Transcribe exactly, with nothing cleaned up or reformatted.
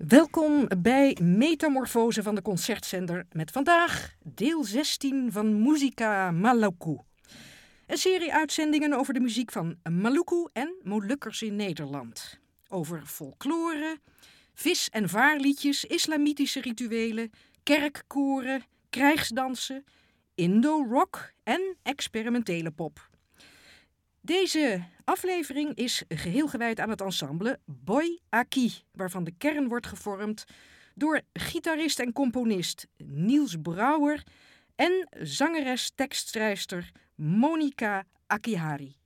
Welkom bij Metamorfose van de Concertzender met vandaag deel zestien van Musica Maluku. Een serie uitzendingen over de muziek van Maluku en Molukkers in Nederland. Over folklore, vis- en vaarliedjes, islamitische rituelen, kerkkoren, krijgsdansen, Indo-rock en experimentele pop. Deze aflevering is geheel gewijd aan het ensemble Boy Aki, waarvan de kern wordt gevormd door gitarist en componist Niels Brouwer en zangeres-tekstschrijfster Monica Akihari.